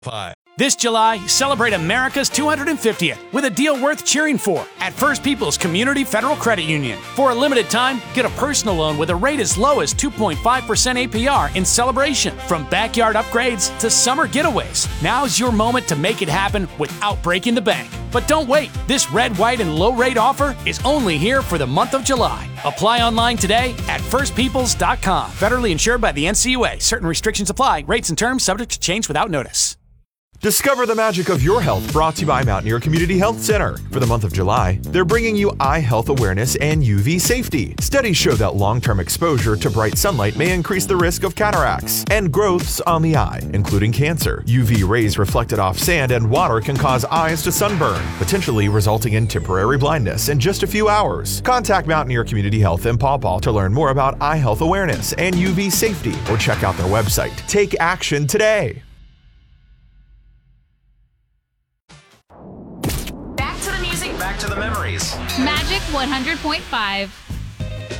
Pie. This July, celebrate America's 250th with a deal worth cheering for at First People's Community Federal Credit Union. For a limited time, get a personal loan with a rate as low as 2.5% APR in celebration. From backyard upgrades to summer getaways, now's your moment to make it happen without breaking the bank. But don't wait. This red, white, and low rate offer is only here for the month of July. Apply online today at firstpeoples.com. Federally insured by the NCUA. Certain restrictions apply. Rates and terms subject to change without notice. Discover the magic of your health, brought to you by Mountaineer Community Health Center. For the month of July, they're bringing you eye health awareness and UV safety. Studies show that long-term exposure to bright sunlight may increase the risk of cataracts and growths on the eye, including cancer. UV rays reflected off sand and water can cause eyes to sunburn, potentially resulting in temporary blindness in just a few hours. Contact Mountaineer Community Health in Paw Paw to learn more about eye health awareness and UV safety, or check out their website. Take action today. Back to the music. Back to the memories. Magic 100.5.